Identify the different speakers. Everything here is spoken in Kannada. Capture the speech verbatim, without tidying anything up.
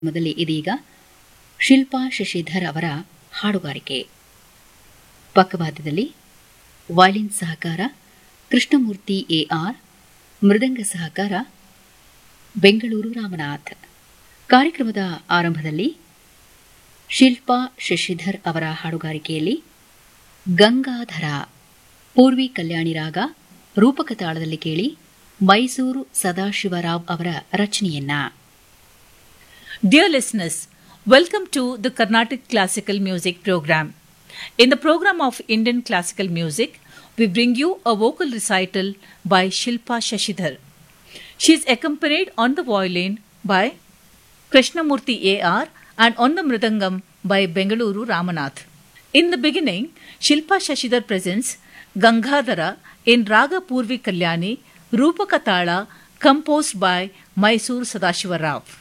Speaker 1: ಮೊದಲೇ ಇದೀಗ ಶಿಲ್ಪಾ ಶಶಿಧರ್ ಅವರ ಹಾಡುಗಾರಿಕೆ. ಪಕ್ಕವಾದ್ಯದಲ್ಲಿ ವಯಲಿನ್ ಸಹಕಾರ ಕೃಷ್ಣಮೂರ್ತಿ ಎಆರ್, ಮೃದಂಗ ಸಹಕಾರ ಬೆಂಗಳೂರು ರಾಮನಾಥ್. ಕಾರ್ಯಕ್ರಮದ ಆರಂಭದಲ್ಲಿ ಶಿಲ್ಪಾ ಶಶಿಧರ್ ಅವರ ಹಾಡುಗಾರಿಕೆಯಲ್ಲಿ ಗಂಗಾಧರ ಪೂರ್ವಿ ಕಲ್ಯಾಣಿ ರಾಗ ರೂಪಕ ತಾಳದಲ್ಲಿ ಕೇಳಿ ಮೈಸೂರು ಸದಾಶಿವರಾವ್ ಅವರ ರಚನೆಯನ್ನ.
Speaker 2: Dear listeners, welcome to the Carnatic Classical Music Program. In the program of Indian Classical Music, we bring you a vocal recital by Shilpa Shashidhar. She is accompanied on the violin by Krishnamurthy A R and on the mridangam by Bengaluru Ramanath. In the beginning, Shilpa Shashidhar presents Gangadhara in Raga Purvi Kalyani, Rupaka Tala, composed by Mysore Sadashiva Rao.